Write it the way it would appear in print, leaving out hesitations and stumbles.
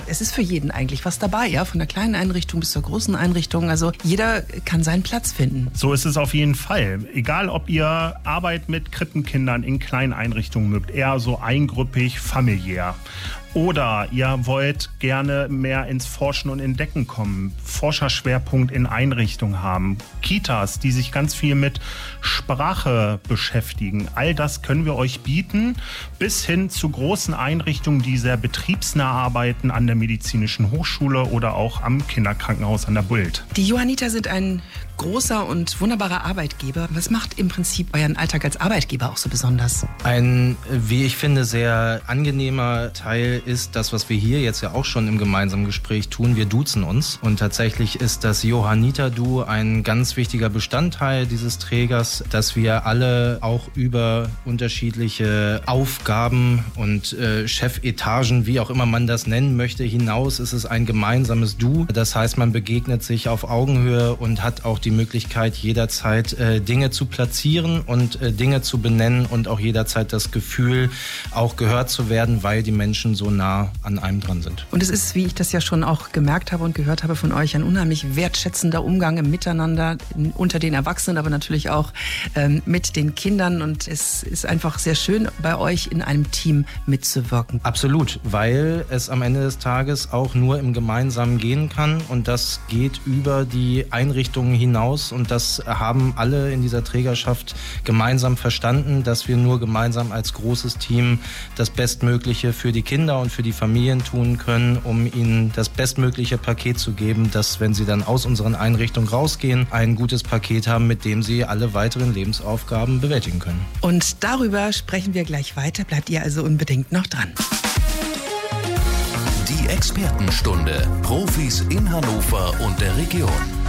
sagen, es ist für jeden eigentlich was dabei, ja, von der kleinen Einrichtung bis zur großen Einrichtung. Also jeder kann seinen Platz finden. So ist es auf jeden Fall. Egal, ob ihr Arbeit mit Krippenkindern in kleinen Einrichtungen mögt, eher so eingrüppig, familiär. Oder ihr wollt gerne mehr ins Forschen und Entdecken kommen, Forscherschwerpunkt in Einrichtungen haben, Kitas, die sich ganz viel mit Sprache beschäftigen. All das können wir euch bieten, bis hin zu großen Einrichtungen, die sehr betriebsnah arbeiten an der Medizinischen Hochschule oder auch am Kinderkrankenhaus an der Bult. Die Johanniter sind ein großer und wunderbarer Arbeitgeber. Was macht im Prinzip euren Alltag als Arbeitgeber auch so besonders? Ein, wie ich finde, sehr angenehmer Teil ist das, was wir hier jetzt ja auch schon im gemeinsamen Gespräch tun. Wir duzen uns. Und tatsächlich ist das Johanniter-Du ein ganz wichtiger Bestandteil dieses Trägers, dass wir alle auch über unterschiedliche Aufgaben und Chefetagen, wie auch immer man das nennen möchte, hinaus ist es ein gemeinsames Du. Das heißt, man begegnet sich auf Augenhöhe und hat auch die Möglichkeit, jederzeit Dinge zu platzieren und Dinge zu benennen und auch jederzeit das Gefühl, auch gehört zu werden, weil die Menschen so nah an einem dran sind. Und es ist, wie ich das ja schon auch gemerkt habe und gehört habe von euch, ein unheimlich wertschätzender Umgang im Miteinander unter den Erwachsenen, aber natürlich auch mit den Kindern. Und es ist einfach sehr schön, bei euch in einem Team mitzuwirken. Absolut, weil es am Ende des Tages auch nur im Gemeinsamen gehen kann. Und das geht über die Einrichtungen hinaus. Und das haben alle in dieser Trägerschaft gemeinsam verstanden, dass wir nur gemeinsam als großes Team das Bestmögliche für die Kinder und für die Familien tun können, um ihnen das bestmögliche Paket zu geben, dass, wenn sie dann aus unseren Einrichtungen rausgehen, ein gutes Paket haben, mit dem sie alle weiteren Lebensaufgaben bewältigen können. Und darüber sprechen wir gleich weiter. Bleibt ihr also unbedingt noch dran. Die Expertenstunde. Profis in Hannover und der Region.